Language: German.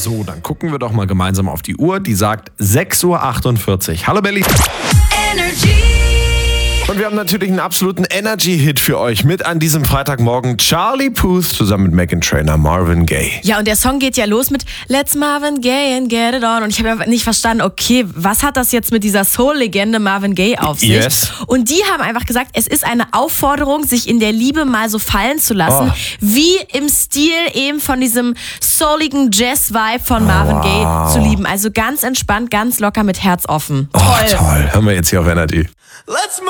So, dann gucken wir doch mal gemeinsam auf die Uhr. Die sagt 6:48 Uhr. Hallo Berlin. Und wir haben natürlich einen absoluten Energy-Hit für euch mit an diesem Freitagmorgen. Charlie Puth zusammen mit Meghan Trainor, Marvin Gaye. Ja, und der Song geht ja los mit Let's Marvin Gaye and get it on. Und ich habe ja nicht verstanden, okay, was hat das jetzt mit dieser Soul-Legende Marvin Gaye auf sich? Yes. Und die haben einfach gesagt, es ist eine Aufforderung, sich in der Liebe mal so fallen zu lassen, wie im Stil eben von diesem souligen Jazz-Vibe von Marvin Gaye zu lieben. Also ganz entspannt, ganz locker mit Herz offen. Toll. Hören wir jetzt hier auf Energy.